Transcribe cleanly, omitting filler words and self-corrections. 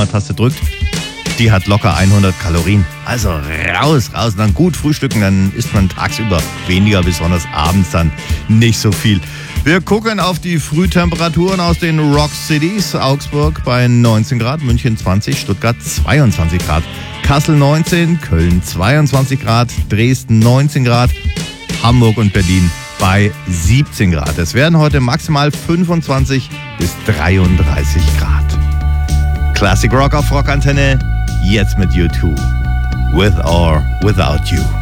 Aufnahmetaste drückt, die hat locker 100 Kalorien. Also raus, und dann gut frühstücken, dann isst man tagsüber weniger, besonders abends dann nicht so viel. Wir gucken auf die Frühtemperaturen aus den Rock Cities. Augsburg bei 19 Grad, München 20, Stuttgart 22 Grad, Kassel 19, Köln 22 Grad, Dresden 19 Grad, Hamburg und Berlin bei 17 Grad. Es werden heute maximal 25 bis 33 Grad. Classic Rock auf Rockantenne, jetzt mit U2. With or Without You.